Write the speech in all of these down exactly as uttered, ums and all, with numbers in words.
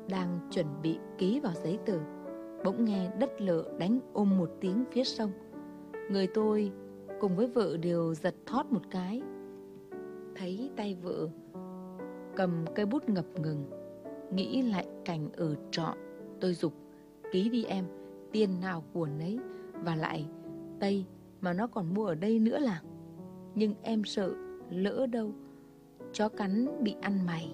đang chuẩn bị ký vào giấy tờ, bỗng nghe đất lở đánh ôm một tiếng phía sông. Người tôi cùng với vợ đều giật thót một cái. Thấy tay vợ cầm cây bút ngập ngừng, nghĩ lại cảnh ở trọ, tôi giục: ký đi em, tiền nào của nấy, và lại Tây mà nó còn mua ở đây nữa là. Nhưng em sợ lỡ đâu chó cắn bị ăn mày.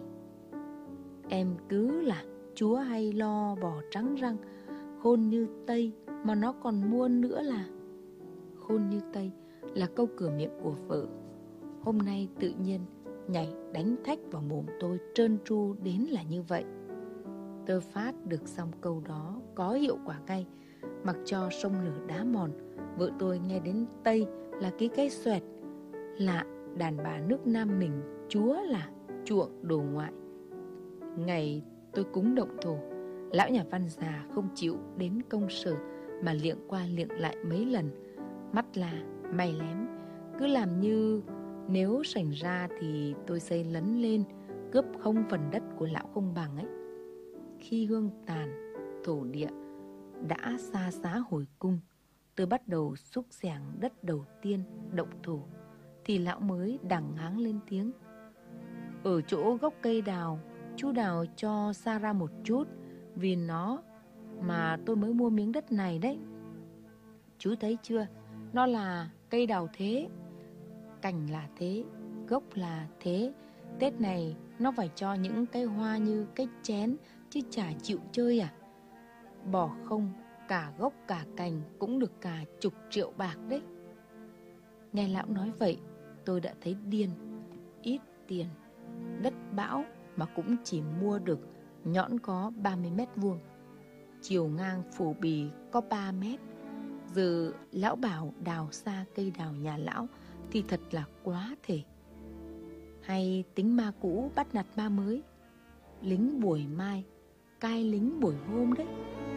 Em cứ là chúa hay lo bỏ trắng răng, khôn như Tây mà nó còn mua nữa là. Khôn như Tây là câu cửa miệng của vợ. Hôm nay tự nhiên nhảy đánh thách vào mồm tôi trơn tru đến là như vậy. Tôi phát được xong câu đó có hiệu quả ngay. Mặc cho sông lửa đá mòn, vợ tôi nghe đến Tây là ký cái xoẹt. Lạ, đàn bà nước Nam mình chúa là chuộng đồ ngoại. Ngày tôi cúng động thổ, lão nhà văn già không chịu đến công sở mà liệng qua liệng lại mấy lần, mắt là mày lém, cứ làm như nếu sành ra thì tôi xây lấn lên cướp không phần đất của lão không bằng ấy. Khi hương tàn, thổ địa đã xa xá hồi cung, tôi bắt đầu xúc xẻng đất đầu tiên động thổ, thì lão mới đằng háng lên tiếng: ở chỗ gốc cây đào, chú đào cho xa ra một chút, vì nó mà tôi mới mua miếng đất này đấy. Chú thấy chưa, nó là cây đào thế, cành là thế, gốc là thế. Tết này nó phải cho những cái hoa như cái chén, chứ chả chịu chơi à. Bỏ không cả gốc cả cành cũng được cả chục triệu bạc đấy. Nghe lão nói vậy, tôi đã thấy điên. Ít tiền, đất bão mà cũng chỉ mua được nhõn có ba mươi mét vuông, chiều ngang phủ bì có ba mét. Giờ lão bảo đào xa cây đào nhà lão thì thật là quá thể. Hay tính ma cũ bắt nạt ma mới, lính buổi mai cai lính buổi hôm đấy.